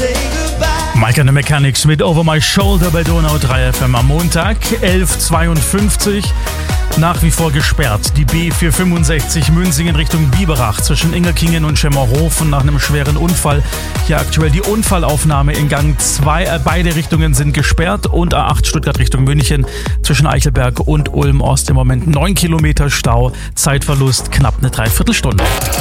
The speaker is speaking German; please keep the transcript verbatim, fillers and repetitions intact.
Mike and the Mechanics mit Over My Shoulder bei Donau drei F M am Montag, elf Uhr zweiundfünfzig. Nach wie vor gesperrt. Die B vierhundertfünfundsechzig Münsingen Richtung Biberach zwischen Ingerkingen und Schemmerhofen nach einem schweren Unfall. Hier aktuell die Unfallaufnahme in Gang zwei. Äh, beide Richtungen sind gesperrt und A acht Stuttgart Richtung München zwischen Eichelberg und Ulm Ost im Moment neun Kilometer Stau. Zeitverlust knapp eine Dreiviertelstunde.